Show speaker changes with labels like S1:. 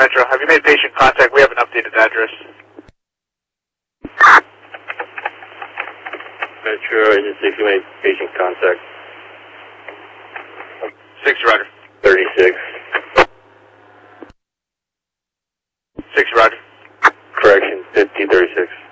S1: Metro. Have you made patient contact? We have an updated address.
S2: Metro Agency, if you made patient contact.
S1: 6, Roger.
S2: 36.
S1: 6, Roger.
S2: Correction, 5036.